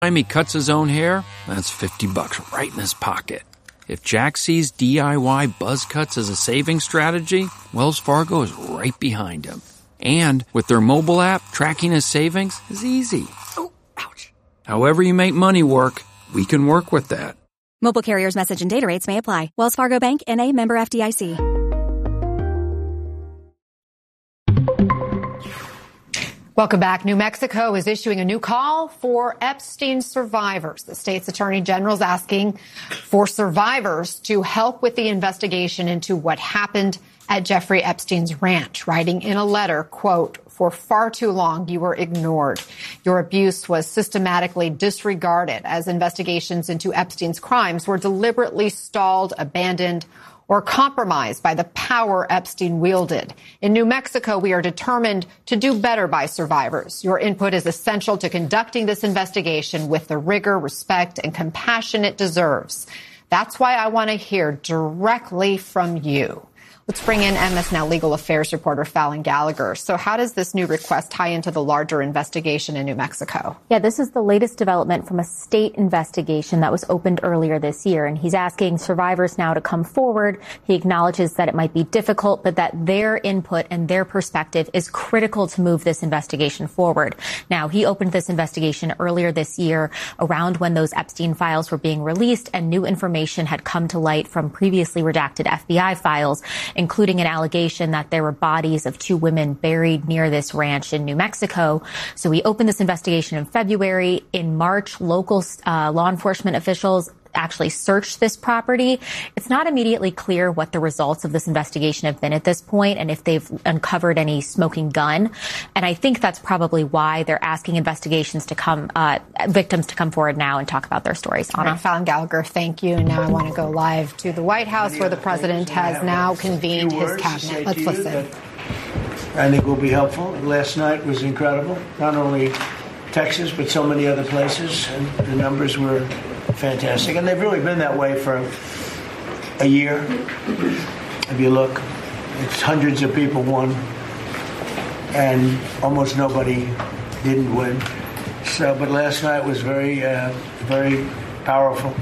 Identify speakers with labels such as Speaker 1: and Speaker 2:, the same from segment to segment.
Speaker 1: time he cuts his own hair, that's $50 right in his pocket. If Jack sees DIY buzz cuts as a saving strategy, Wells Fargo is right behind him. And with their mobile app, tracking his savings is easy. Oh, ouch. However you make money work, we can work with that.
Speaker 2: Mobile carriers' message and data rates may apply. Wells Fargo Bank, N.A., member FDIC.
Speaker 3: Welcome back. New Mexico is issuing a new call for Epstein survivors. The state's attorney general is asking for survivors to help with the investigation into what happened at Jeffrey Epstein's ranch, writing in a letter, quote, "For far too long, you were ignored. Your abuse was systematically disregarded as investigations into Epstein's crimes were deliberately stalled, abandoned, or compromised by the power Epstein wielded. In New Mexico, we are determined to do better by survivors. Your input is essential to conducting this investigation with the rigor, respect, and compassion it deserves. That's why I want to hear directly from you." Let's bring in MS Now legal affairs reporter Fallon Gallagher. So how does this new request tie into the larger investigation in New Mexico?
Speaker 4: Yeah, this is the latest development from a state investigation that was opened earlier this year. And he's asking survivors now to come forward. He acknowledges that it might be difficult, but that their input and their perspective is critical to move this investigation forward. Now, he opened this investigation earlier this year around when those Epstein files were being released and new information had come to light from previously redacted FBI files, including an allegation that there were bodies of two women buried near this ranch in New Mexico. So he opened this investigation in February. In March, local law enforcement officials actually searched this property. It's not immediately clear what the results of this investigation have been at this point and if they've uncovered any smoking gun. And I think that's probably why they're asking victims to come forward now and talk about their stories. Anna?
Speaker 3: Right, Fallon Gallagher, thank you. And now I want to go live to the White House where the president has now convened his cabinet. Let's listen.
Speaker 5: I think will be helpful. Last night was incredible. Not only Texas, but so many other places. And the numbers were fantastic. And they've really been that way for a year. If you look, it's hundreds of people won, and almost nobody didn't win. So, but last night was very, very powerful.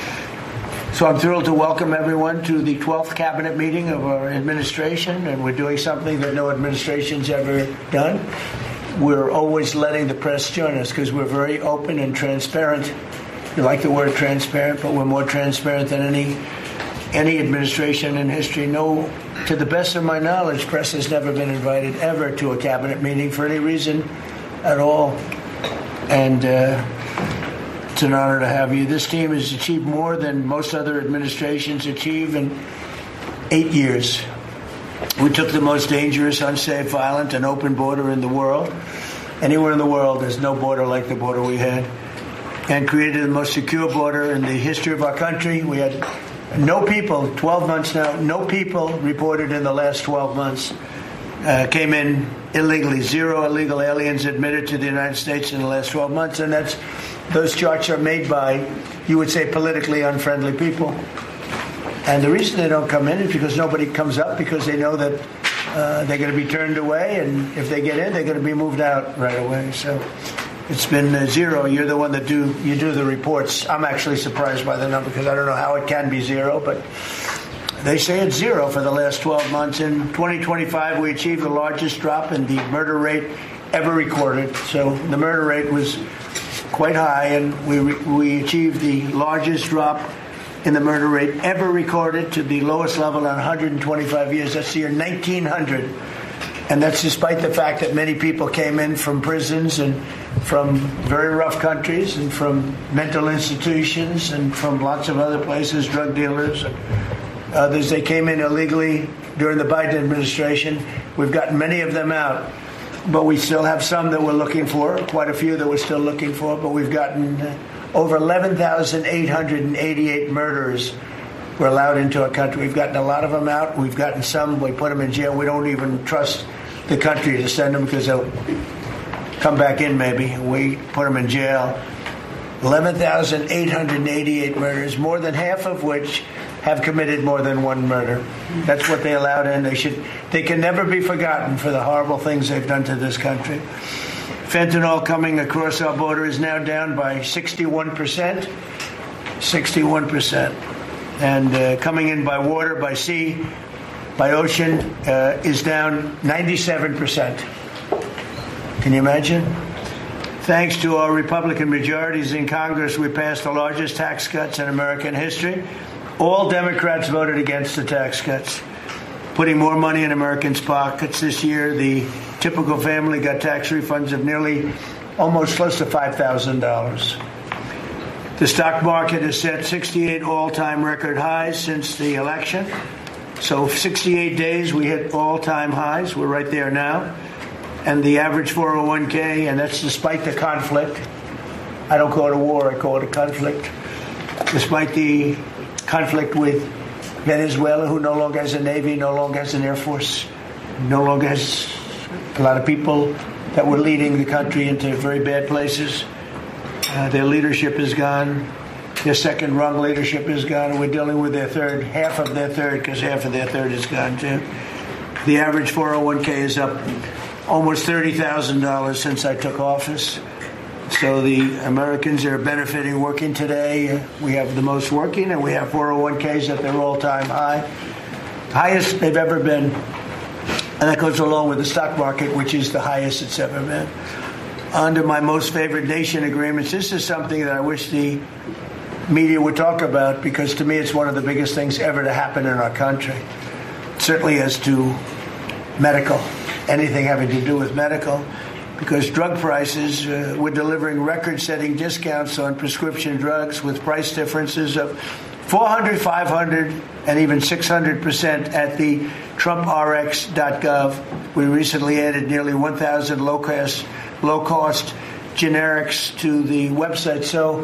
Speaker 5: So I'm thrilled to welcome everyone to the 12th cabinet meeting of our administration, and we're doing something that no administration's ever done. We're always letting the press join us because we're very open and transparent. We like the word transparent, but we're more transparent than any administration in history. No, to the best of my knowledge, press has never been invited ever to a cabinet meeting for any reason at all. And it's an honor to have you. This team has achieved more than most other administrations achieve in 8 years. We took the most dangerous, unsafe, violent, and open border in the world. Anywhere in the world, there's no border like the border we had. And created the most secure border in the history of our country. We had no people, 12 months now, no people reported in the last 12 months came in illegally. 0 illegal aliens admitted to the United States in the last 12 months. And those charts are made by, you would say, politically unfriendly people. And the reason they don't come in is because nobody comes up, because they know that they're going to be turned away. And if they get in, they're going to be moved out right away. So it's been 0. You're the one that do the reports. I'm actually surprised by the number because I don't know how it can be 0, but they say it's 0 for the last 12 months. In 2025, we achieved the largest drop in the murder rate ever recorded. So the murder rate was quite high, and we achieved the largest drop in the murder rate ever recorded to the lowest level in 125 years. That's the year 1900. And that's despite the fact that many people came in from prisons and from very rough countries and from mental institutions and from lots of other places, drug dealers and others. They came in illegally during the Biden administration. We've gotten many of them out, but we still have some that we're looking for, quite a few that we're still looking for, but we've gotten over 11,888 murderers were allowed into our country. We've gotten a lot of them out. We've gotten some, we put them in jail. We don't even trust the country to send them because they'll come back in maybe. We put them in jail. 11,888 murders, more than half of which have committed more than one murder. That's what they allowed in. They can never be forgotten for the horrible things they've done to this country. Fentanyl coming across our border is now down by 61%. 61%. And coming in by water, by sea, by ocean is down 97%. Can you imagine? Thanks to our Republican majorities in Congress, we passed the largest tax cuts in American history. All Democrats voted against the tax cuts, putting more money in Americans' pockets this year. The typical family got tax refunds of nearly almost close to $5,000. The stock market has set 68 all-time record highs since the election. So 68 days we hit all-time highs. We're right there now. And the average 401k, and that's despite the conflict. I don't call it a war, I call it a conflict. Despite the conflict with Venezuela, who no longer has a Navy, no longer has an Air Force, no longer has a lot of people that were leading the country into very bad places. Their leadership is gone. Their second rung leadership is gone. And we're dealing with their third, half of their third, because half of their third is gone too. The average 401k is up almost $30,000 since I took office. So the Americans are benefiting working today. We have the most working, and we have 401ks at their all-time high. Highest they've ever been. And that goes along with the stock market, which is the highest it's ever been. Under my most favored nation agreements, this is something that I wish the media would talk about, because to me it's one of the biggest things ever to happen in our country. Certainly as to medical, anything having to do with medical, because drug prices, we're delivering record-setting discounts on prescription drugs with price differences of 400, 500, and even 600% at the TrumpRx.gov. We recently added nearly 1,000 low-cost generics to the website. So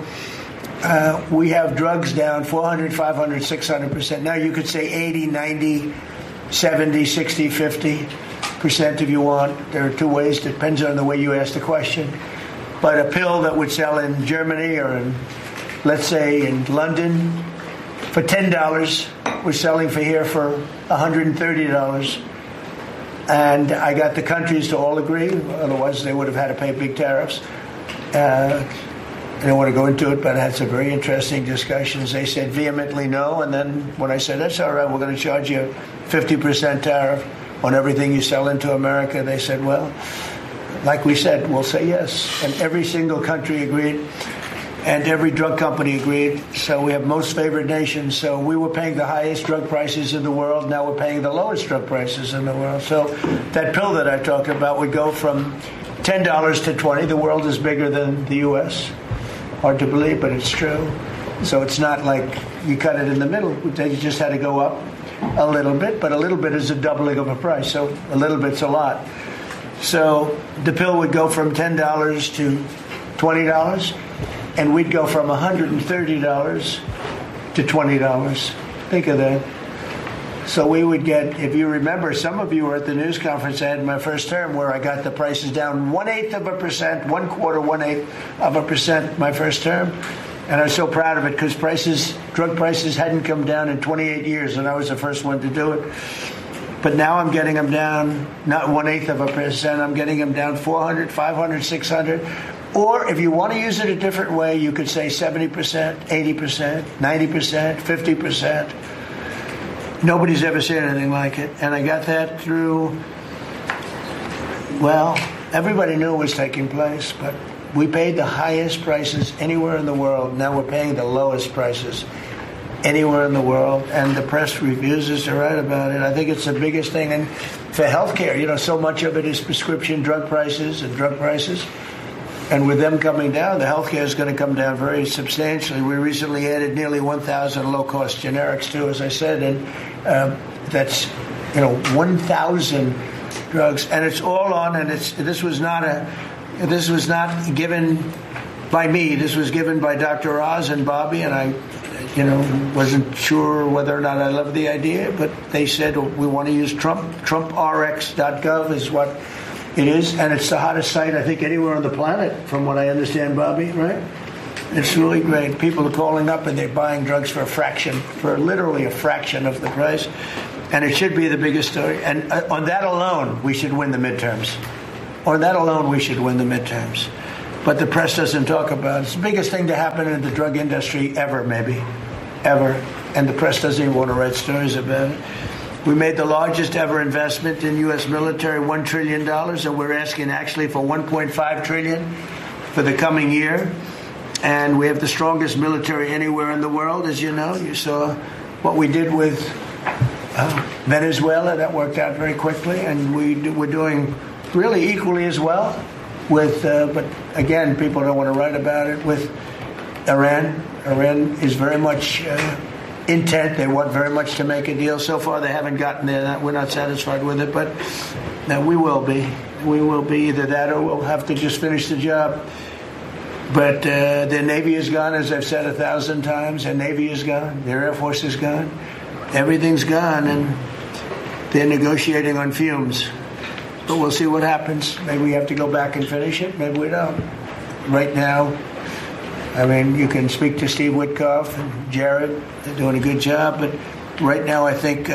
Speaker 5: we have drugs down 400, 500, 600%. Now you could say 80, 90, 70, 60, 50% if you want. There are two ways. It depends on the way you ask the question. But a pill that would sell in Germany or in, let's say, in London for $10, we're selling for here for $130. And I got the countries to all agree. Otherwise, they would have had to pay big tariffs. I don't want to go into it, but I had some very interesting discussions. They said vehemently no. And then when I said, that's all right, we're going to charge you a 50% tariff on everything you sell into America, they said, well, like we said, we'll say yes. And every single country agreed. And every drug company agreed. So we have most favored nations. So we were paying the highest drug prices in the world. Now we're paying the lowest drug prices in the world. So that pill that I talked about would go from $10 to $20. The world is bigger than the U.S. Hard to believe, but it's true. So it's not like you cut it in the middle. You just had to go up a little bit, but a little bit is a doubling of a price. So a little bit's a lot. So the pill would go from $10 to $20. And we'd go from $130 to $20. Think of that. So we would get, if you remember, some of you were at the news conference I had in my first term where I got the prices down 1/8%, 1/4% my first term. And I was so proud of it because drug prices hadn't come down in 28 years, and I was the first one to do it. But now I'm getting them down, not 1/8%, I'm getting them down 400, 500, 600. Or if you want to use it a different way, you could say 70%, 80%, 90%, 50%. Nobody's ever said anything like it. And I got that through, well, everybody knew it was taking place, but we paid the highest prices anywhere in the world. Now we're paying the lowest prices anywhere in the world. And the press refuses to write about it. I think it's the biggest thing. And for healthcare, so much of it is prescription drug prices and drug prices. And with them coming down, the healthcare is going to come down very substantially. We recently added nearly 1,000 low-cost generics, too, as I said. And that's, 1,000 drugs. And it's all on, and this was not given by me. This was given by Dr. Oz and Bobby, and I, wasn't sure whether or not I loved the idea, but they said, we want to use TrumpRx.gov is what it is, and it's the hottest site, I think, anywhere on the planet, from what I understand, Bobby, right? It's really great. People are calling up, and they're buying drugs for literally a fraction of the price. And it should be the biggest story. And on that alone, we should win the midterms. On that alone, we should win the midterms. But the press doesn't talk about it. It's the biggest thing to happen in the drug industry ever, maybe. Ever. And the press doesn't even want to write stories about it. We made the largest ever investment in U.S. military, $1 trillion, and we're asking actually for $1.5 trillion for the coming year. And we have the strongest military anywhere in the world, as you know. You saw what we did with Venezuela. That worked out very quickly. And we're doing really equally as well with, but again, people don't want to write about it, with Iran. Iran is very much intent. They want very much to make a deal. So far, they haven't gotten there. We're not satisfied with it, but we will be. We will be either that or we'll have to just finish the job. But their Navy is gone, as I've said 1,000 times. Their Navy is gone. Their Air Force is gone. Everything's gone, and they're negotiating on fumes. But we'll see what happens. Maybe we have to go back and finish it. Maybe we don't. Right now, I mean, you can speak to Steve Witkoff and Jared. They're doing a good job. But right now, I think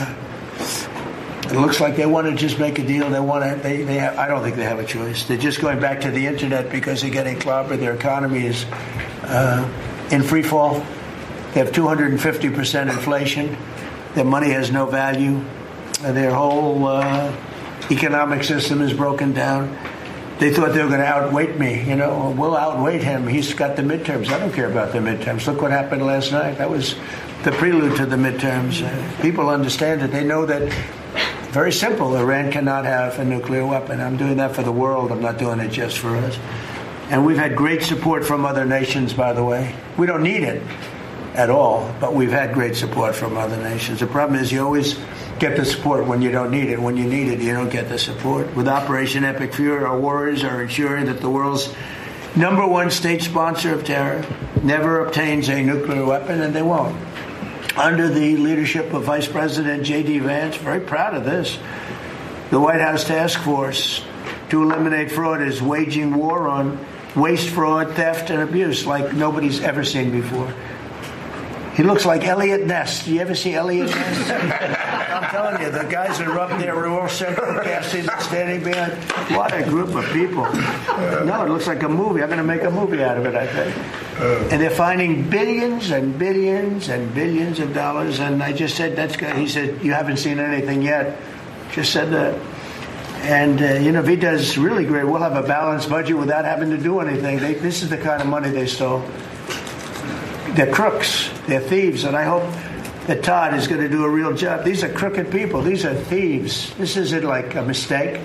Speaker 5: it looks like they want to just make a deal. They want to. I don't think they have a choice. They're just going back to the internet because they're getting clobbered. Their economy is in free fall. They have 250% inflation. Their money has no value. Their whole economic system is broken down. They thought they were going to outweight me. You know, we'll outweight him. He's got the midterms. I don't care about the midterms. Look what happened last night. That was the prelude to the midterms. People understand it. They know that. Very simple. Iran cannot have a nuclear weapon. I'm doing that for the world. I'm not doing it just for us. And we've had great support from other nations, by the way. We don't need it at all, but we've had great support from other nations. The problem is you always get the support when you don't need it. When you need it, you don't get the support. With Operation Epic Fury, our warriors are ensuring that the world's #1 state sponsor of terror never obtains a nuclear weapon, and they won't. Under the leadership of Vice President J.D. Vance, very proud of this, the White House Task Force to eliminate fraud is waging war on waste, fraud, theft, and abuse like nobody's ever seen before. He looks like Elliot Ness. Do you ever see Elliot Ness? I'm telling you, the guys are up there, we're all central casting, standing behind. What a group of people. No, it looks like a movie. I'm going to make a movie out of it, I think. And they're finding billions and billions and billions of dollars. And I just said, that's good. He said, you haven't seen anything yet. Just said that. And, if he does really great, we'll have a balanced budget without having to do anything. This is the kind of money they stole. They're crooks. They're thieves. And I hope that Todd is going to do a real job. These are crooked people. These are thieves. This isn't like a mistake.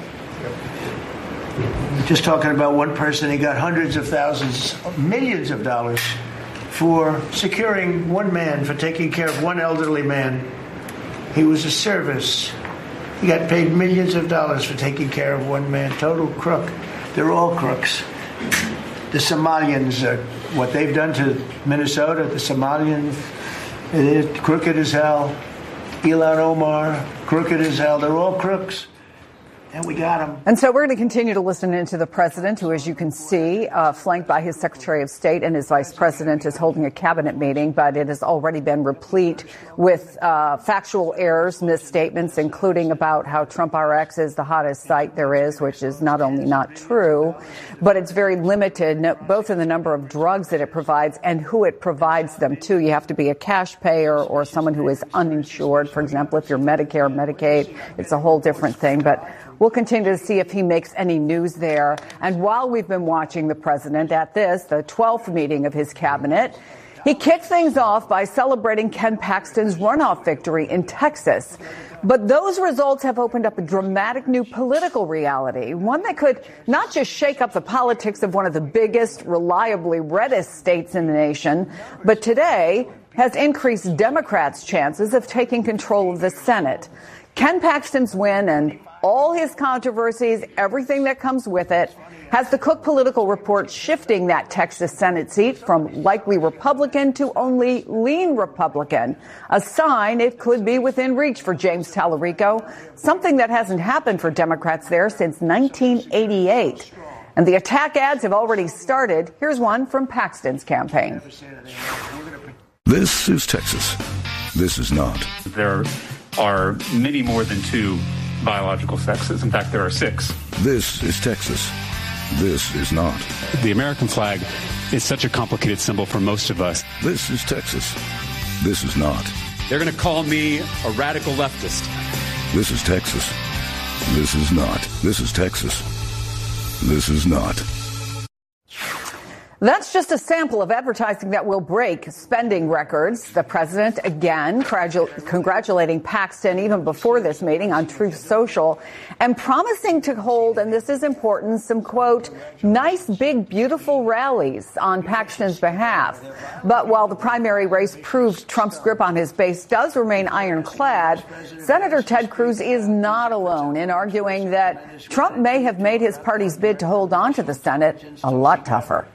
Speaker 5: Just talking about one person, he got hundreds of thousands, millions of dollars for securing one man, for taking care of one elderly man. He was a service. He got paid millions of dollars for taking care of one man. Total crook. They're all crooks. The Somalians, what they've done to Minnesota, the Somalians, they're crooked as hell. Ilhan Omar, crooked as hell. They're all crooks. And we got him.
Speaker 6: And so we're going to continue to listen into the president, who, as you can see, flanked by his Secretary of State and his vice president, is holding a cabinet meeting. But it has already been replete with factual errors, misstatements, including about how Trump RX is the hottest site there is, which is not only not true, but it's very limited, both in the number of drugs that it provides and who it provides them to. You have to be a cash payer or someone who is uninsured. For example, if you're Medicare, Medicaid, it's a whole different thing. But we'll continue to see if he makes any news there. And while we've been watching the president at this, the 12th meeting of his cabinet, he kicked things off by celebrating Ken Paxton's runoff victory in Texas. But those results have opened up a dramatic new political reality, one that could not just shake up the politics of one of the biggest, reliably reddest states in the nation, but today has increased Democrats' chances of taking control of the Senate. Ken Paxton's win and all his controversies, everything that comes with it, has the Cook Political Report shifting that Texas Senate seat from likely Republican to only lean Republican, a sign it could be within reach for James Tallarico, something that hasn't happened for Democrats there since 1988. And the attack ads have already started. Here's one from Paxton's campaign.
Speaker 7: This is Texas. This is not.
Speaker 8: There are many more than two
Speaker 7: biological sexes. In fact, there are 6.
Speaker 8: This is Texas. This is not.
Speaker 7: The American flag is such a complicated symbol for most of us.
Speaker 8: This is Texas. This is not.
Speaker 9: They're going to call me a radical leftist.
Speaker 8: This is Texas. This is not. This is Texas. This is not.
Speaker 6: That's just a sample of advertising that will break spending records. The president, again, congratulating Paxton even before this meeting on Truth Social and promising to hold, and this is important, some, quote, nice, big, beautiful rallies on Paxton's behalf. But while the primary race proved Trump's grip on his base does remain ironclad, Senator Ted Cruz is not alone in arguing that Trump may have made his party's bid to hold on to the Senate a lot tougher.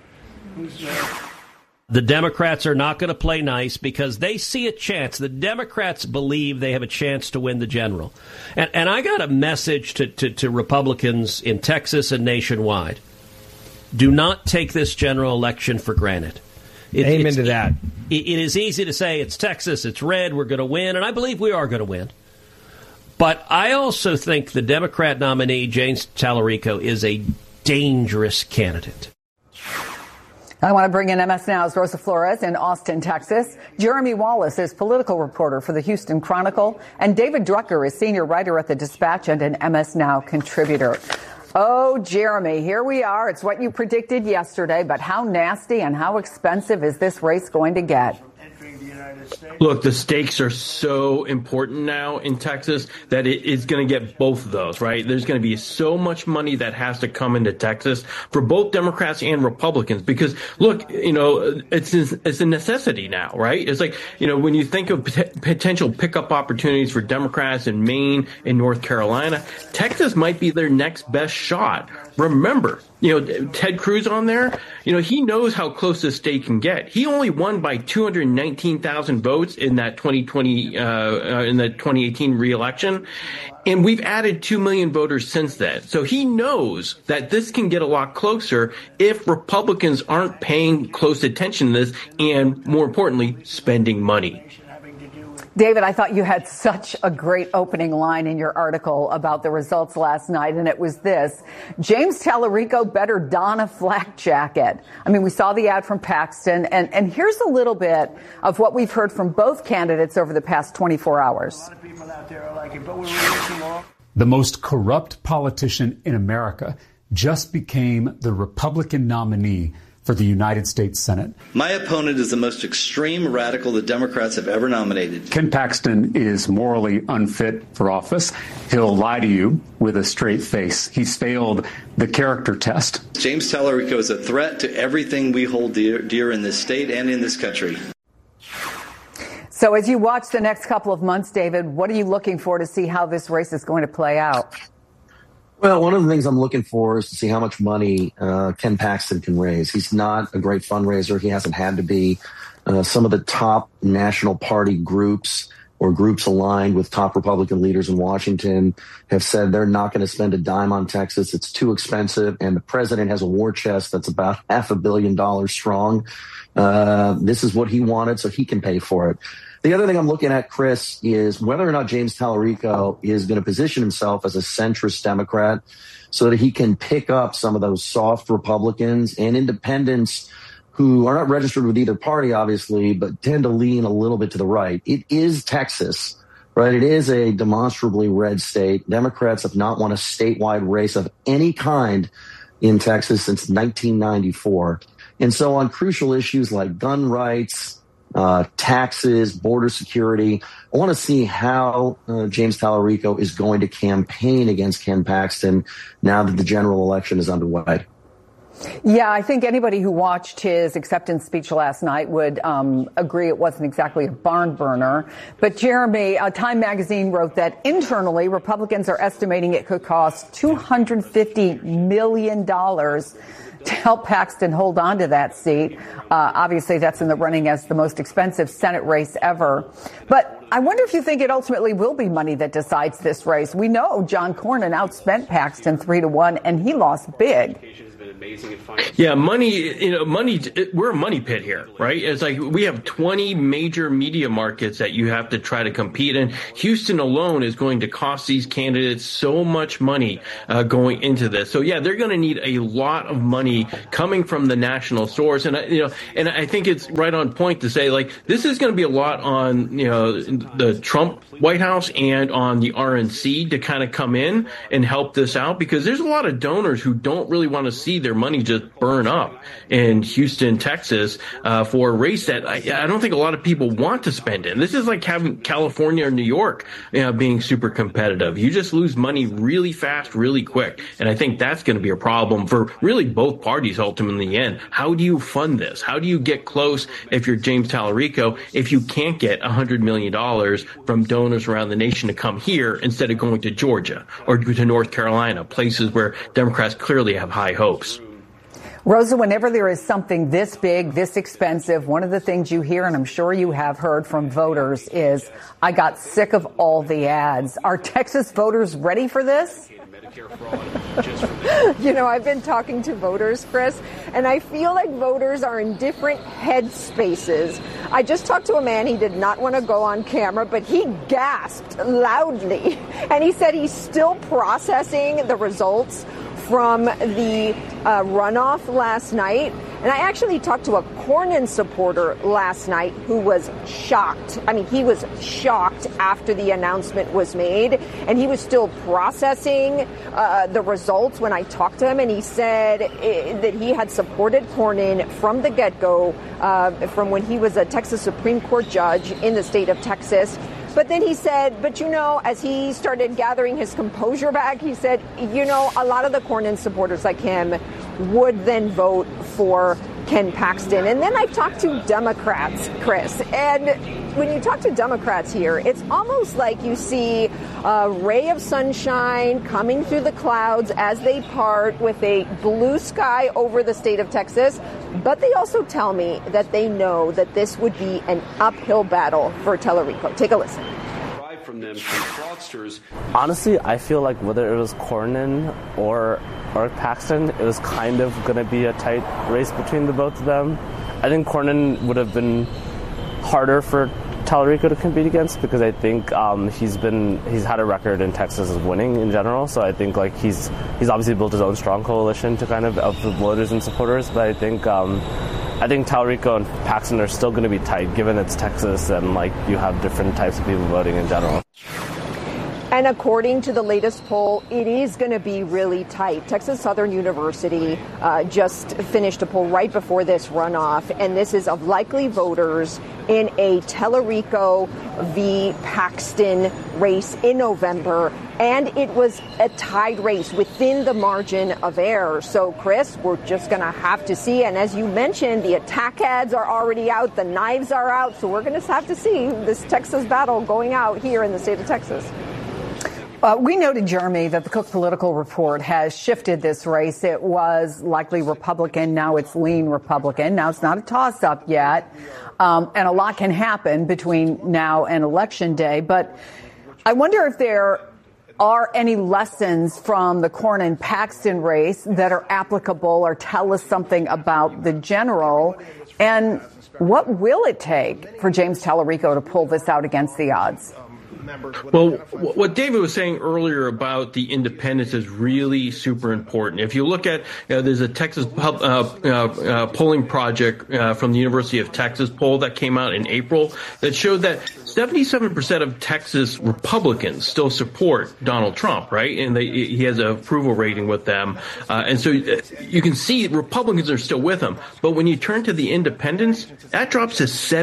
Speaker 10: The Democrats are not going to play nice because they see a chance. The Democrats believe they have a chance to win the general. And I got a message to Republicans in Texas and nationwide. Do not take this general election for granted.
Speaker 11: Amen to that.
Speaker 10: It is easy to say it's Texas, it's red, we're going to win, and I believe we are going to win. But I also think the Democrat nominee, James Tallarico, is a dangerous candidate.
Speaker 6: I want to bring in MS Now's Rosa Flores in Austin, Texas. Jeremy Wallace is political reporter for the Houston Chronicle, and David Drucker is senior writer at the Dispatch and an MS Now contributor. Oh, Jeremy, here we are. It's what you predicted yesterday, but how nasty and how expensive is this race going to get?
Speaker 12: Look, the stakes are so important now in Texas that it is going to get both of those, right? There's going to be so much money that has to come into Texas for both Democrats and Republicans because, look, it's a necessity now, right? It's like, when you think of potential pickup opportunities for Democrats in Maine and North Carolina, Texas might be their next best shot. Remember, Ted Cruz on there, he knows how close this state can get. He only won by 219,000 votes in that 2018 reelection. And we've added 2 million voters since then. So he knows that this can get a lot closer if Republicans aren't paying close attention to this and, more importantly, spending money.
Speaker 6: David, I thought you had such a great opening line in your article about the results last night, and it was this: James Tallarico better don a flak jacket. I mean, we saw the ad from Paxton, and here's a little bit of what we've heard from both candidates over the past 24 hours.
Speaker 13: The most corrupt politician in America just became the Republican nominee for the United States Senate.
Speaker 14: My opponent is the most extreme radical the Democrats have ever nominated.
Speaker 7: Ken Paxton is morally unfit for office. He'll lie to you with a straight face. He's failed the character test.
Speaker 14: James Tallarico is a threat to everything we hold dear in this state and in this country.
Speaker 6: So as you watch the next couple of months, David, what are you looking for to see how this race is going to play out?
Speaker 15: Well, one of the things I'm looking for is to see how much money Ken Paxton can raise. He's not a great fundraiser. He hasn't had to be. Some of the top national party groups or groups aligned with top Republican leaders in Washington have said they're not going to spend a dime on Texas. It's too expensive. And the president has a war chest that's about $500 million strong. This is what he wanted, so he can pay for it. The other thing I'm looking at, Chris, is whether or not James Tallarico is going to position himself as a centrist Democrat so that he can pick up some of those soft Republicans and independents who are not registered with either party, obviously, but tend to lean a little bit to the right. It is Texas, right? It is a demonstrably red state. Democrats have not won a statewide race of any kind in Texas since 1994. And so on crucial issues like gun rights, taxes, border security, I want to see how James Tallarico is going to campaign against Ken Paxton now that the general election is underway.
Speaker 6: Yeah, I think anybody who watched his acceptance speech last night would agree it wasn't exactly a barn burner. But Jeremy, Time magazine wrote that internally, Republicans are estimating it could cost $250 million to help Paxton hold on to that seat. Obviously, that's in the running as the most expensive Senate race ever. But I wonder if you think it ultimately will be money that decides this race. We know John Cornyn outspent Paxton 3-1, and he lost big.
Speaker 12: Yeah, money, we're a money pit here, right? It's like we have 20 major media markets that you have to try to compete in. Houston alone is going to cost these candidates so much money going into this. So, yeah, they're going to need a lot of money coming from the national source. And, and I think it's right on point to say, like, this is going to be a lot on, the Trump White House and on the RNC to kind of come in and help this out, because there's a lot of donors who don't really want to see their money just burn up in Houston, Texas, for a race that I don't think a lot of people want to spend in. This is like having California or New York being super competitive. You just lose money really fast, really quick. And I think that's going to be a problem for really both parties ultimately in the end. How do you fund this? How do you get close if you're James Tallarico if you can't get $100 million from donors around the nation to come here instead of going to Georgia or to North Carolina, places where Democrats clearly have high hopes?
Speaker 6: Rosa, whenever there is something this big, this expensive, one of the things you hear, and I'm sure you have heard from voters, is, I got sick of all the ads. Are Texas voters ready for this?
Speaker 11: I've been talking to voters, Chris, and I feel like voters are in different headspaces. I just talked to a man, he did not want to go on camera, but he gasped loudly, and he said he's still processing the results from the runoff last night. And I actually talked to a Cornyn supporter last night who was shocked. I mean, he was shocked after the announcement was made, and he was still processing the results when I talked to him. And he said that he had supported Cornyn from the get-go, from when he was a Texas Supreme Court judge in the state of Texas. But then he said, as he started gathering his composure back, he said, a lot of the Cornyn supporters like him would then vote for Ken Paxton. And then I talked to Democrats, Chris, and when you talk to Democrats here, it's almost like you see a ray of sunshine coming through the clouds as they part with a blue sky over the state of Texas. But they also tell me that they know that this would be an uphill battle for Tallarico. Take a listen.
Speaker 16: From them fraudsters. Honestly, I feel like whether it was Cornyn or Paxton, it was kind of going to be a tight race between the both of them. I think Cornyn would have been harder for Tallarico to compete against, because I think he's had a record in Texas of winning in general. So I think he's obviously built his own strong coalition to kind of the voters and supporters. But I think Tallarico and Paxton are still going to be tight, given it's Texas and you have different types of people voting in general.
Speaker 11: And according to the latest poll, it is going to be really tight. Texas Southern University just finished a poll right before this runoff, and this is of likely voters in a Tallarico v. Paxton race in November, and it was a tied race within the margin of error. So, Chris, we're just going to have to see. And as you mentioned, the attack ads are already out, the knives are out, so we're going to have to see this Texas battle going out here in the state of Texas.
Speaker 6: We noted, Jeremy, that the Cook Political Report has shifted this race. It was likely Republican. Now it's lean Republican. Now it's not a toss-up yet. And a lot can happen between now and Election Day. But I wonder if there are any lessons from the Cornyn-Paxton race that are applicable or tell us something about the general. And what will it take for James Tallarico to pull this out against the odds?
Speaker 12: Well, what David was saying earlier about the independents is really super important. If you look at, there's a Texas polling project from the University of Texas poll that came out in April that showed that 77% of Texas Republicans still support Donald Trump, right? And he has an approval rating with them. And so you can see Republicans are still with him. But when you turn to the independents, that drops to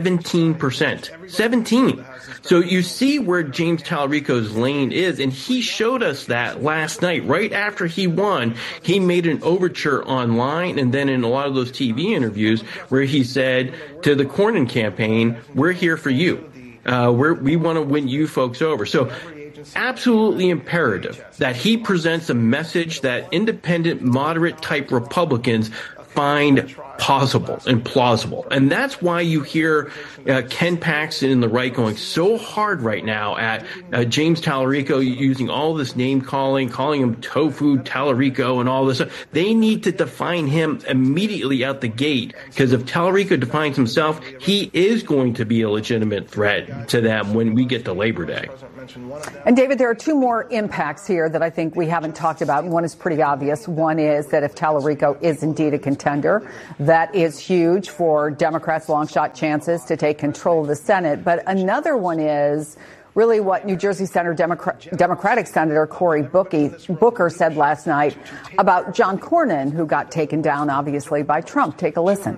Speaker 12: 17%. 17. So you see where James Tallarico's lane is, and he showed us that last night. Right after he won, he made an overture online and then in a lot of those TV interviews where he said to the Cornyn campaign, we're here for you. We want to win you folks over. So absolutely imperative that he presents a message that independent, moderate type Republicans find possible and plausible. And that's why you hear Ken Paxton and the right going so hard right now at James Tallarico, using all this name calling him tofu Tallarico and all this. They need to define him immediately out the gate, because if Tallarico defines himself, he is going to be a legitimate threat to them when we get to Labor Day.
Speaker 6: And David, there are two more impacts here that I think we haven't talked about. One is pretty obvious. One is that if Tallarico is indeed a contender, that is huge for Democrats' long shot chances to take control of the Senate. But another one is really what New Jersey Democratic Senator Cory Booker said last night about John Cornyn, who got taken down, obviously, by Trump. Take a listen.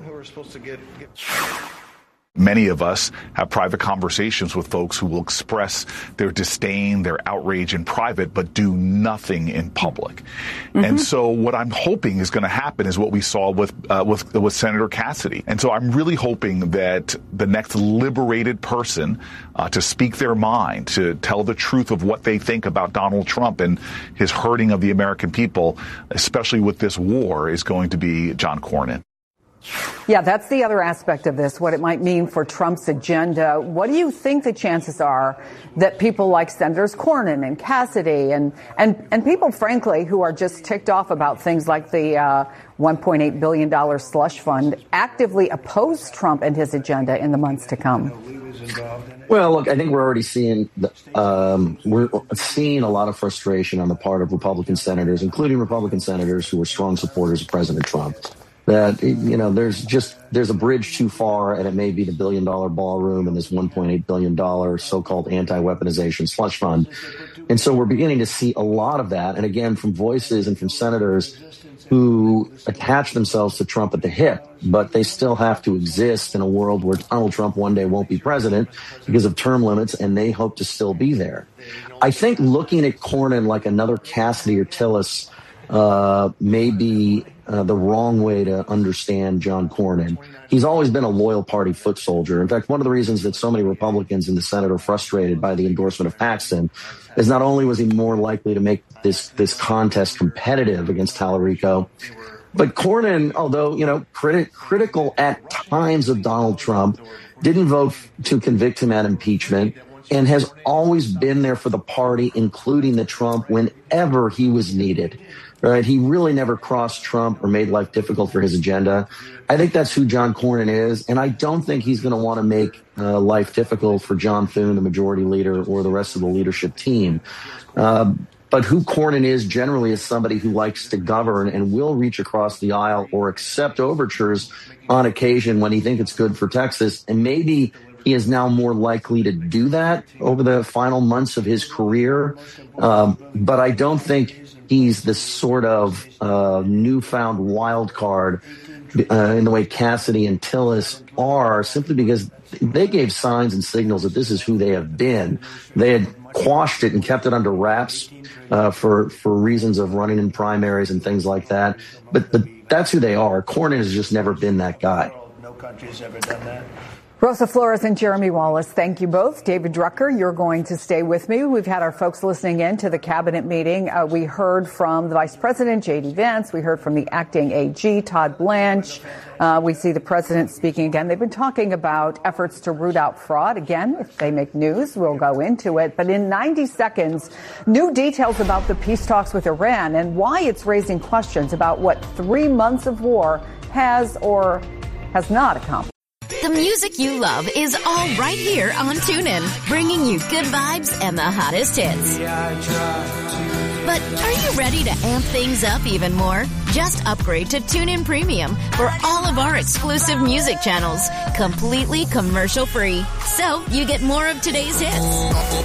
Speaker 17: Many of us have private conversations with folks who will express their disdain, their outrage in private, but do nothing in public. Mm-hmm. And so what I'm hoping is going to happen is what we saw with Senator Cassidy. And so I'm really hoping that the next liberated person to speak their mind, to tell the truth of what they think about Donald Trump and his hurting of the American people, especially with this war, is going to be John Cornyn.
Speaker 6: Yeah, that's the other aspect of this, what it might mean for Trump's agenda. What do you think the chances are that people like Senators Cornyn and Cassidy and people, frankly, who are just ticked off about things like the $1.8 billion slush fund actively oppose Trump and his agenda in the months to come?
Speaker 15: Well, look, I think we're already seeing we're seeing a lot of frustration on the part of Republican senators, including Republican senators who are strong supporters of President Trump. That, you know, there's a bridge too far, and it may be the $1 billion ballroom and this $1.8 billion so-called anti-weaponization slush fund. And so we're beginning to see a lot of that. And again, from voices and from senators who attach themselves to Trump at the hip, but they still have to exist in a world where Donald Trump one day won't be president because of term limits, and they hope to still be there. I think looking at Cornyn like another Cassidy or Tillis may be the wrong way to understand John Cornyn. He's always been a loyal party foot soldier. In fact, one of the reasons that so many Republicans in the Senate are frustrated by the endorsement of Paxton is not only was he more likely to make this contest competitive against Tallarico, but Cornyn, although, you know, critical at times of Donald Trump, didn't vote to convict him at impeachment, and has always been there for the party, including the Trump, whenever he was needed. Right? He really never crossed Trump or made life difficult for his agenda. I think that's who John Cornyn is, and I don't think he's going to want to make life difficult for John Thune, the majority leader, or the rest of the leadership team. But who Cornyn is generally is somebody who likes to govern and will reach across the aisle or accept overtures on occasion when he thinks it's good for Texas. And maybe he is now more likely to do that over the final months of his career. But I don't think he's the sort of newfound wild card in the way Cassidy and Tillis are, simply because they gave signs and signals that this is who they have been. They had quashed it and kept it under wraps for reasons of running in primaries and things like that. But that's who they are. Cornyn has just never been that guy.
Speaker 5: No country has ever done that.
Speaker 6: Rosa Flores and Jeremy Wallace, thank you both. David Drucker, you're going to stay with me. We've had our folks listening in to the cabinet meeting. We heard from the Vice President, J.D. Vance. We heard from the acting AG, Todd Blanche. We see the president speaking again. They've been talking about efforts to root out fraud. Again, if they make news, we'll go into it. But in 90 seconds, new details about the peace talks with Iran and why it's raising questions about what 3 months of war has or has not accomplished.
Speaker 18: The music you love is all right here on TuneIn, bringing you good vibes and the hottest hits. But are you ready to amp things up even more? Just upgrade to TuneIn Premium for all of our exclusive music channels, completely commercial-free. So you get more of today's hits,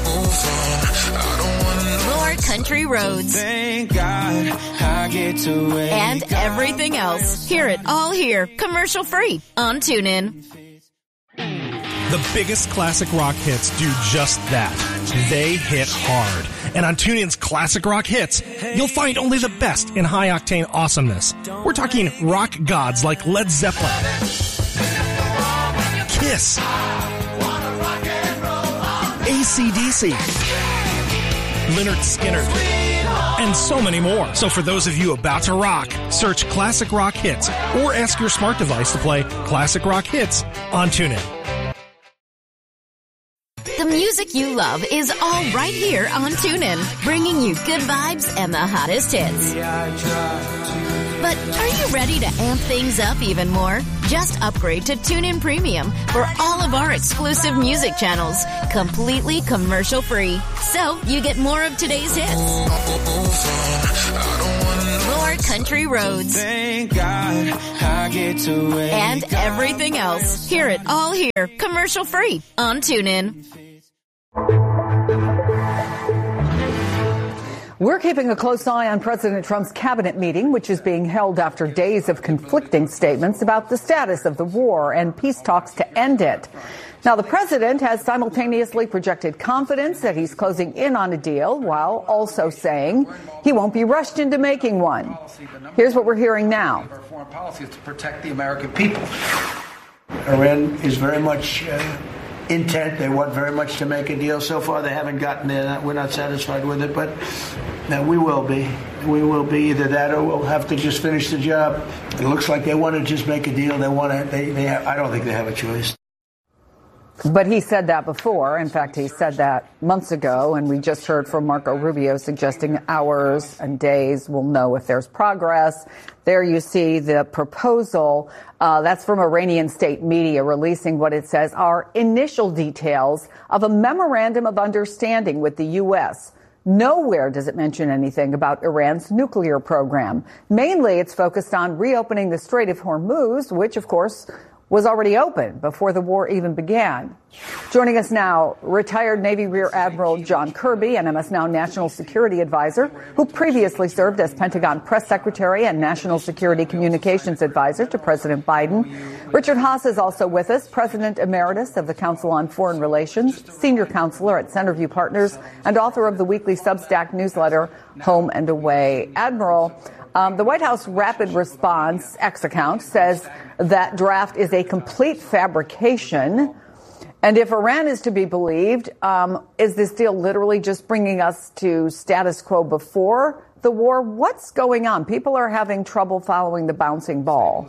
Speaker 18: more country roads, thank God I get to and everything else. Hear it all here, commercial-free on TuneIn.
Speaker 19: The biggest classic rock hits do just that. They hit hard. And on TuneIn's Classic Rock Hits, you'll find only the best in high-octane awesomeness. We're talking rock gods like Led Zeppelin, Kiss, AC/DC, Lynyrd Skynyrd, and so many more. So for those of you about to rock, search Classic Rock Hits or ask your smart device to play Classic Rock Hits on TuneIn.
Speaker 18: The music you love is all right here on TuneIn, bringing you good vibes and the hottest hits. But are you ready to amp things up even more? Just upgrade to TuneIn Premium for all of our exclusive music channels, completely commercial-free. So you get more of today's hits, more country roads, and everything else. Hear it all here, commercial-free on TuneIn.
Speaker 6: We're keeping a close eye on President Trump's cabinet meeting, which is being held after days of conflicting statements about the status of the war and peace talks to end it. Now, the president has simultaneously projected confidence that he's closing in on a deal while also saying he won't be rushed into making one. Here's what we're hearing now.
Speaker 5: Our foreign policy is to protect the American people. Iran is very much intent. They want very much to make a deal. So far, they haven't gotten there. We're not satisfied with it, but we will be. We will be either that or we'll have to just finish the job. It looks like they want to just make a deal. They want to. I don't think they have a choice.
Speaker 6: But he said that before. In fact, he said that months ago, and we just heard from Marco Rubio suggesting hours and days we'll know if there's progress. There you see the proposal. That's from Iranian state media releasing what it says are initial details of a memorandum of understanding with the U.S. Nowhere does it mention anything about Iran's nuclear program. Mainly, it's focused on reopening the Strait of Hormuz, which, of course, was already open before the war even began. Joining us now, retired Navy Rear Admiral John Kirby, an MS Now National Security Advisor, who previously served as Pentagon Press Secretary and National Security Communications Advisor to President Biden. Richard Haass is also with us, President Emeritus of the Council on Foreign Relations, Senior Counselor at Centerview Partners, and author of the weekly Substack newsletter, Home and Away. Admiral, the White House Rapid Response X account says that draft is a complete fabrication. And if Iran is to be believed, is this deal literally just bringing us to status quo before the war? What's going on? People are having trouble following the bouncing ball.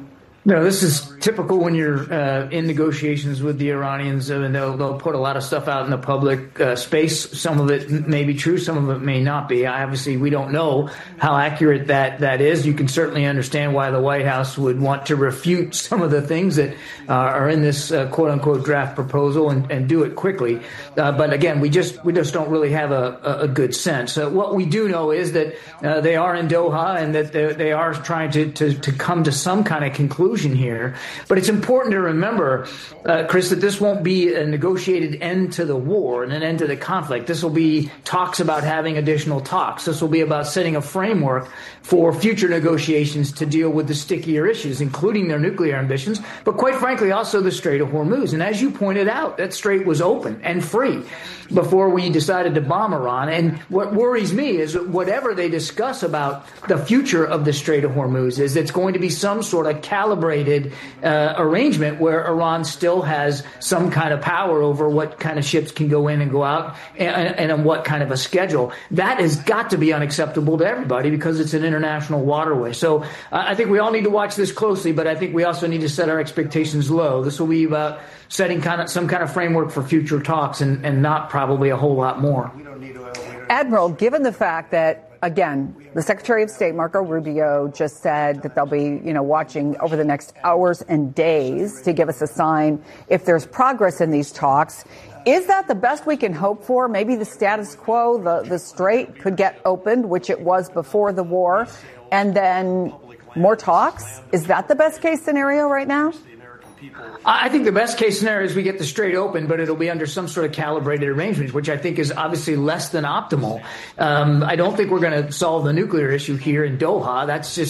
Speaker 20: No, this is typical when you're in negotiations with the Iranians, and they'll put a lot of stuff out in the public space. Some of it may be true, some of it may not be. Obviously, we don't know how accurate that is. You can certainly understand why the White House would want to refute some of the things that are in this quote-unquote draft proposal and do it quickly. But again, we just don't really have a good sense. What we do know is that they are in Doha and that they are trying to come to some kind of conclusion here. But it's important to remember, Chris, that this won't be a negotiated end to the war and an end to the conflict. This will be talks about having additional talks. This will be about setting a framework for future negotiations to deal with the stickier issues, including their nuclear ambitions, but quite frankly, also the Strait of Hormuz. And as you pointed out, that strait was open and free before we decided to bomb Iran. And what worries me is that whatever they discuss about the future of the Strait of Hormuz is it's going to be some sort of calibrated arrangement where Iran still has some kind of power over what kind of ships can go in and go out and on what kind of a schedule. That has got to be unacceptable to everybody because it's an international waterway. So I think we all need to watch this closely, but I think we also need to set our expectations low. This will be about setting some kind of framework for future talks and not probably a whole lot more.
Speaker 6: Admiral, given the fact that, again, the Secretary of State, Marco Rubio, just said that they'll be, watching over the next hours and days to give us a sign if there's progress in these talks. Is that the best we can hope for? Maybe the status quo, the strait could get opened, which it was before the war, and then more talks? Is that the best case scenario right now?
Speaker 20: I think the best case scenario is we get the strait open, but it'll be under some sort of calibrated arrangement, which I think is obviously less than optimal. I don't think we're going to solve the nuclear issue here in Doha.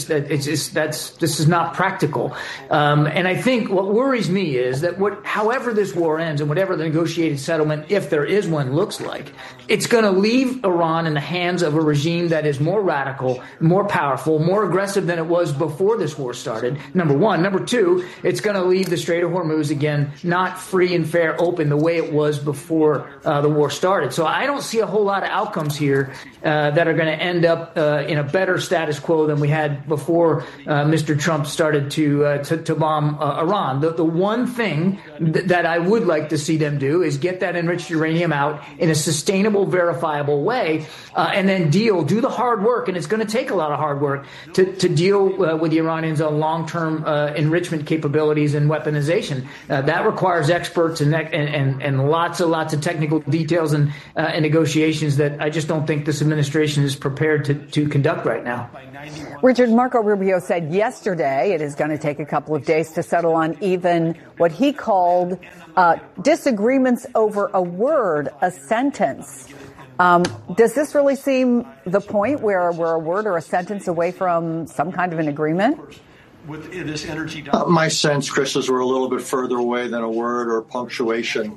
Speaker 20: This is not practical. And I think what worries me is that however this war ends and whatever the negotiated settlement, if there is one, looks like, it's going to leave Iran in the hands of a regime that is more radical, more powerful, more aggressive than it was before this war started. Number one. Number two, it's going to leave the Strait of Hormuz again, not free and fair, open the way it was before the war started. So I don't see a whole lot of outcomes here that are going to end up in a better status quo than we had before Mr. Trump started to bomb Iran. The one thing that I would like to see them do is get that enriched uranium out in a sustainable, verifiable way, and then do the hard work. And it's going to take a lot of hard work to deal with the Iranians on long-term enrichment capabilities and weaponization. That requires experts and lots of technical details and negotiations that I just don't think this administration is prepared to conduct right now.
Speaker 6: Richard, Marco Rubio said yesterday it is going to take a couple of days to settle on even what he called disagreements over a word, a sentence. Does this really seem the point where we're a word or a sentence away from some kind of an agreement?
Speaker 21: With this energy, my sense, Chris, is we're a little bit further away than a word or punctuation.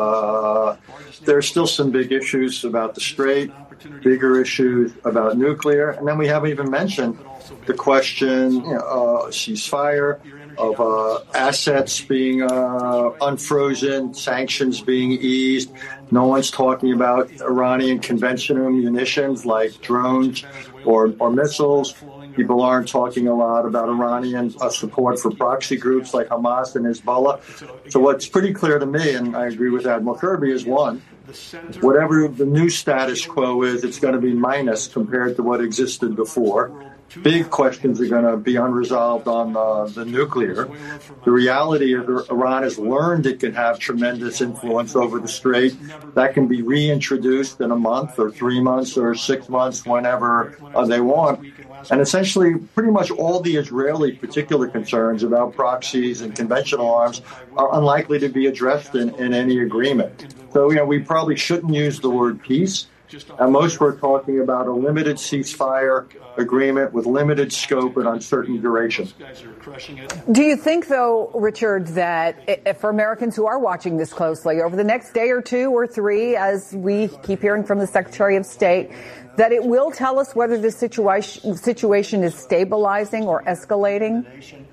Speaker 21: There's still some big issues about the Strait, bigger issues about nuclear, and then we haven't even mentioned the question, ceasefire, of assets being unfrozen, sanctions being eased. No one's talking about Iranian conventional munitions like drones or missiles. People aren't talking a lot about Iranian support for proxy groups like Hamas and Hezbollah. So what's pretty clear to me, and I agree with Admiral Kirby, is one, whatever the new status quo is, it's going to be minus compared to what existed before. Big questions are going to be unresolved on the nuclear. The reality is Iran has learned it can have tremendous influence over the Strait. That can be reintroduced in a month or 3 months or 6 months, whenever they want. And essentially, pretty much all the Israeli particular concerns about proxies and conventional arms are unlikely to be addressed in any agreement. So, we probably shouldn't use the word peace. At most, we're talking about a limited ceasefire agreement with limited scope and uncertain duration.
Speaker 6: Do you think, though, Richard, that for Americans who are watching this closely, over the next day or two or three, as we keep hearing from the Secretary of State, that it will tell us whether the situation is stabilizing or escalating?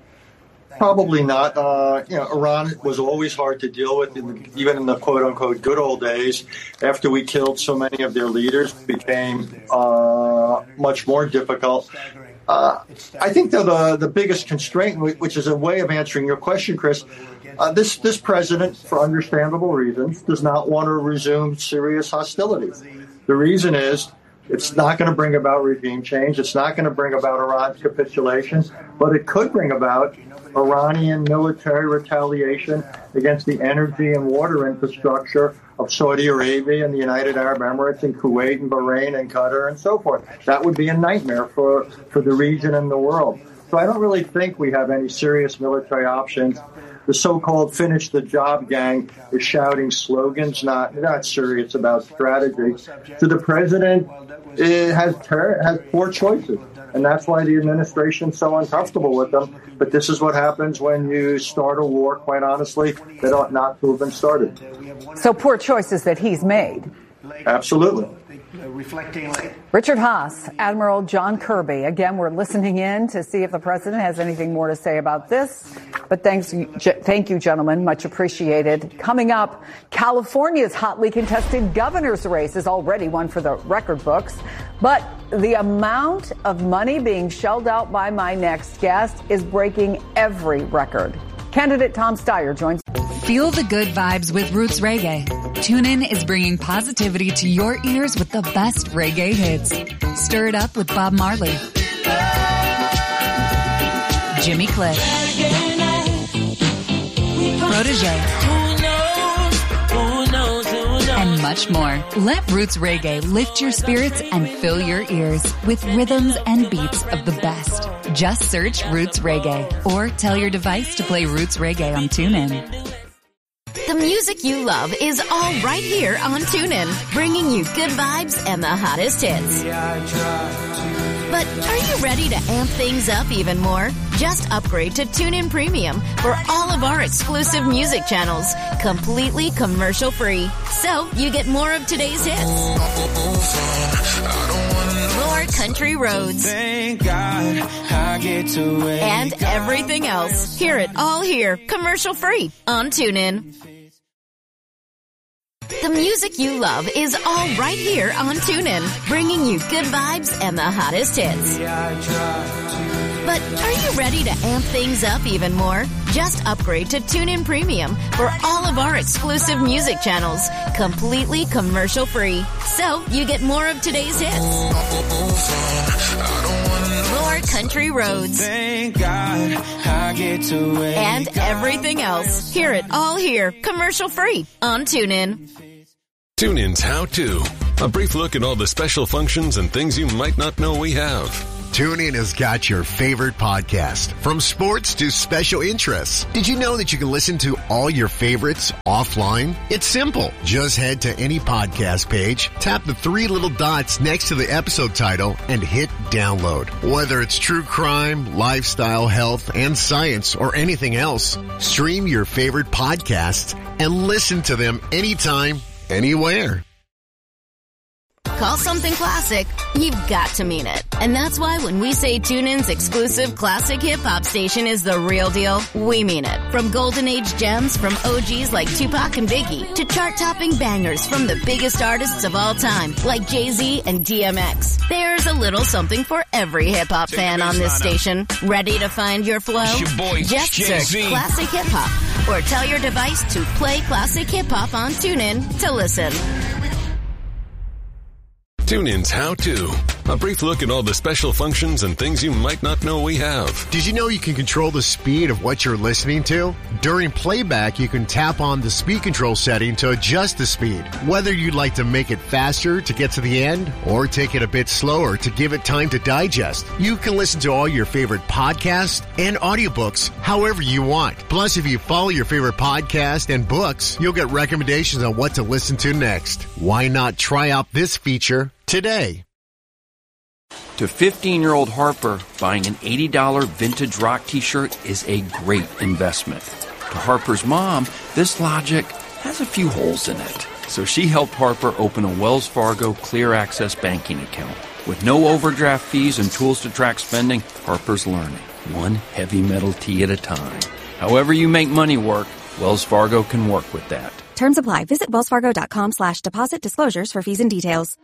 Speaker 21: Probably not. Iran was always hard to deal with, even in the quote-unquote good old days. After we killed so many of their leaders, it became much more difficult. I think, though, the biggest constraint, which is a way of answering your question, Chris, this president, for understandable reasons, does not want to resume serious hostilities. The reason is it's not going to bring about regime change. It's not going to bring about Iran's capitulation, but it could bring about Iranian military retaliation against the energy and water infrastructure of Saudi Arabia and the United Arab Emirates and Kuwait and Bahrain and Qatar and so forth. That would be a nightmare for the region and the world. So I don't really think we have any serious military options. The so-called finish the job gang is shouting slogans, not serious about strategy. So the president has poor choices. And that's why the administration's so uncomfortable with them. But this is what happens when you start a war, quite honestly, that ought not to have been started.
Speaker 6: So poor choices that he's made.
Speaker 21: Absolutely.
Speaker 6: Richard Haass, Admiral John Kirby. Again, we're listening in to see if the president has anything more to say about this. But thank you, gentlemen. Much appreciated. Coming up, California's hotly contested governor's race is already one for the record books. But the amount of money being shelled out by my next guest is breaking every record. Candidate Tom Steyer joins.
Speaker 22: Feel the good vibes with Roots Reggae. TuneIn is bringing positivity to your ears with the best reggae hits. Stir it up with Bob Marley, Jimmy Cliff, Protégé, and much more. Let Roots Reggae lift your spirits and fill your ears with rhythms and beats of the best. Just search Roots Reggae or tell your device to play Roots Reggae on TuneIn.
Speaker 18: The music you love is all right here on TuneIn, bringing you good vibes and the hottest hits. But are you ready to amp things up even more? Just upgrade to TuneIn Premium for all of our exclusive music channels, completely commercial-free. so you get more of today's hits. More country roads.
Speaker 1: Thank God I get to wake
Speaker 18: and everything else. Hear it all here, commercial free on TuneIn. The music you love is all right here on TuneIn, bringing you good vibes and the hottest hits. But are you ready to amp things up even more? Just upgrade to TuneIn Premium for all of our exclusive music channels, completely commercial free. So you get more of today's hits. More country roads.
Speaker 1: Thank God I get to wake
Speaker 18: and everything else. Hear it all here, commercial free on TuneIn.
Speaker 2: TuneIn's How To. A brief look at all the special functions and things you might not know we have.
Speaker 23: TuneIn has got your favorite podcast, from sports to special interests. Did you know that you can listen to all your favorites offline? It's simple. Just head to any podcast page, tap the 3 little dots next to the episode title, and hit download. Whether it's true crime, lifestyle, health, and science, or anything else, stream your favorite podcasts and listen to them anytime, anywhere.
Speaker 18: Call something classic, you've got to mean it. And that's why when we say TuneIn's exclusive classic hip-hop station is the real deal, we mean it. From golden age gems from OGs like Tupac and Biggie to chart-topping bangers from the biggest artists of all time like Jay-Z and DMX. There's a little something for every hip-hop fan on this station. Ready to find your flow? Just search Classic Hip-Hop or tell your device to play Classic Hip-Hop on TuneIn to listen.
Speaker 2: TuneIn's How To. A brief look at all the special functions and things you might not know we have.
Speaker 23: Did you know you can control the speed of what you're listening to? During playback, you can tap on the speed control setting to adjust the speed. Whether you'd like to make it faster to get to the end or take it a bit slower to give it time to digest, you can listen to all your favorite podcasts and audiobooks however you want. Plus, if you follow your favorite podcast and books, you'll get recommendations on what to listen to next. Why not try out this feature today?
Speaker 24: To 15-year-old Harper, buying an $80 vintage rock t-shirt is a great investment. To Harper's mom, this logic has a few holes in it. So she helped Harper open a Wells Fargo Clear Access banking account. With no overdraft fees and tools to track spending, Harper's learning, one heavy metal tee at a time. However you make money work, Wells Fargo can work with that.
Speaker 25: Terms apply. Visit wellsfargo.com/deposit disclosures for fees and details.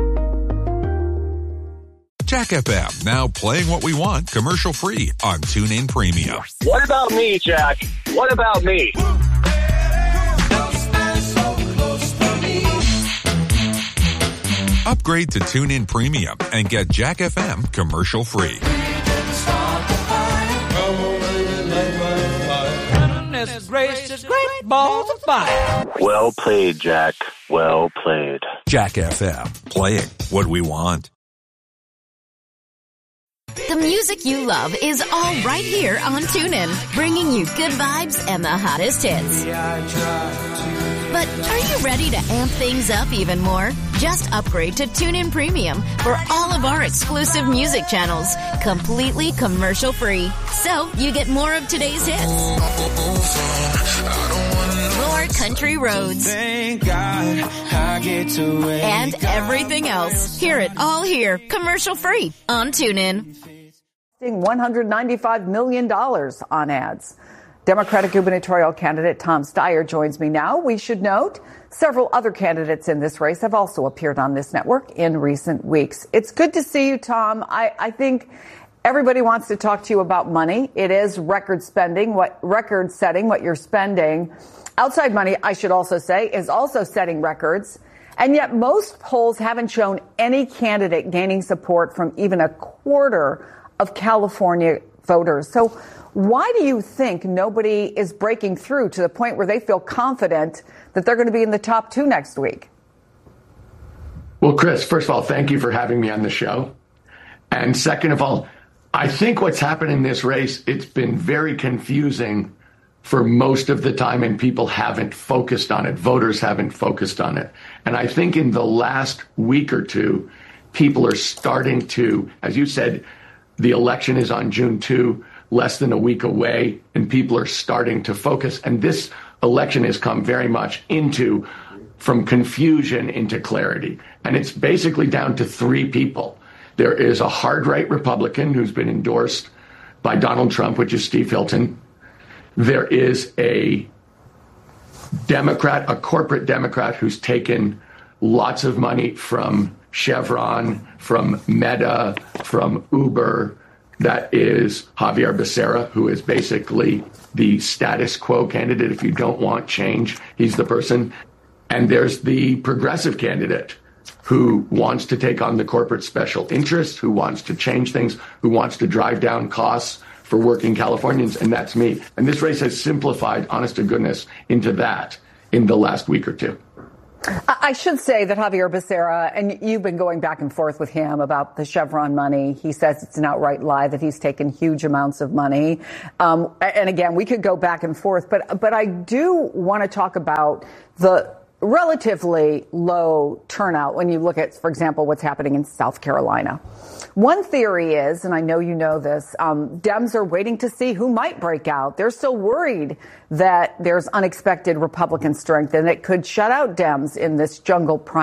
Speaker 26: Jack FM, now playing what we want commercial free on TuneIn Premium.
Speaker 27: What about me, Jack? What about me?
Speaker 26: Upgrade to TuneIn Premium and get Jack FM commercial free.
Speaker 27: Well played, Jack. Well played.
Speaker 26: Jack FM, playing what we want.
Speaker 18: The music you love is all right here on TuneIn, bringing you good vibes and the hottest hits. But are you ready to amp things up even more? Just upgrade to TuneIn Premium for all of our exclusive music channels, completely commercial free. So you get more of today's hits. More country roads.
Speaker 1: Thank God I get to wake
Speaker 18: and everything else. Hear it all here, commercial free on TuneIn.
Speaker 6: $195 million on ads. Democratic gubernatorial candidate Tom Steyer joins me now. We should note several other candidates in this race have also appeared on this network in recent weeks. It's good to see you, Tom. I think everybody wants to talk to you about money. It is record setting, what you're spending. Outside money, I should also say, is also setting records. And yet most polls haven't shown any candidate gaining support from even a quarter of California voters. So why do you think nobody is breaking through to the point where they feel confident that they're going to be in the top 2 next week?
Speaker 28: Well, Chris, first of all, thank you for having me on the show. And second of all, I think what's happened in this race, it's been very confusing for most of the time, and people haven't focused on it. Voters haven't focused on it. And I think in the last week or two, people are starting to, as you said, the election is on June 2, less than a week away, and people are starting to focus. And this election has come very much into from confusion into clarity. And it's basically down to three people. There is a hard-right Republican who's been endorsed by Donald Trump, which is Steve Hilton. There is a Democrat, a corporate Democrat, who's taken lots of money from Chevron, from Meta, from Uber. That is Javier Becerra, who is basically the status quo candidate. If you don't want change, he's the person. And there's the progressive candidate who wants to take on the corporate special interest, who wants to change things, who wants to drive down costs for working Californians, and that's me. And this race has simplified, honest to goodness, into that in the last week or two.
Speaker 6: I should say that Javier Becerra, and you've been going back and forth with him about the Chevron money. He says it's an outright lie that he's taken huge amounts of money. And again, we could go back and forth, but I do want to talk about the relatively low turnout when you look at, for example, what's happening in South Carolina. One theory is, and I know you know this, Dems are waiting to see who might break out. They're still worried that there's unexpected Republican strength and it could shut out Dems in this jungle primary.